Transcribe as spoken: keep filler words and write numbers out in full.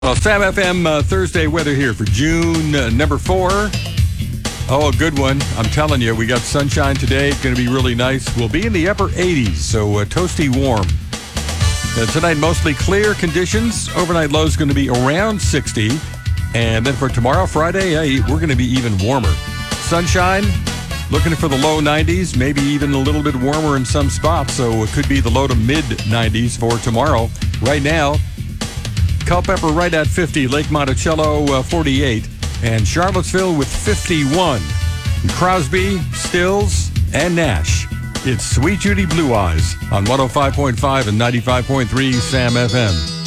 Well, Sam F M uh, Thursday weather here for June uh, number four. Oh, a good one. I'm telling you, we got sunshine today. It's going to be really nice. We'll be in the upper eighties, so uh, toasty warm. Uh, tonight, mostly clear conditions. Overnight low is going to be around sixty. And then for tomorrow, Friday, hey, we're going to be even warmer. Sunshine, looking for the low nineties, maybe even a little bit warmer in some spots. So it could be the low to mid nineties for tomorrow. Right now, Culpeper right at fifty, Lake Monticello uh, forty-eight, and Charlottesville with fifty-one. And Crosby, Stills, and Nash. It's Sweet Judy Blue Eyes on one oh five point five and ninety-five point three Sam F M.